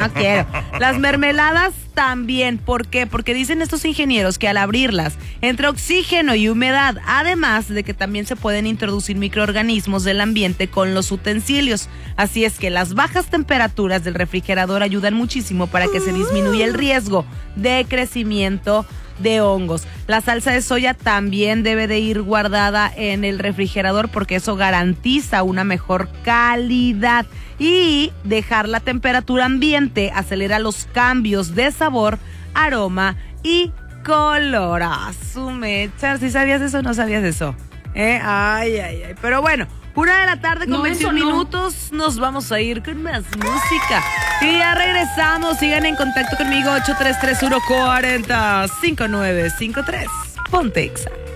no quiero. Las mermeladas también. ¿Por qué? Porque dicen estos ingenieros que al abrirlas entra oxígeno y humedad, además de que también se pueden introducir microorganismos del ambiente con los utensilios. Así es que las bajas temperaturas del refrigerador ayudan muchísimo para que se disminuya el riesgo de crecimiento de hongos. La salsa de soya también debe de ir guardada en el refrigerador porque eso garantiza una mejor calidad. Y dejar la temperatura ambiente acelera los cambios de sabor, aroma y color. Su mecha, ¿sí sabías eso o no sabías eso? Ay. Pero bueno, 1:00 con 21 minutos. Nos vamos a ir con más música. Y ya regresamos. Sigan en contacto conmigo. 8331405953. Ponte Exa.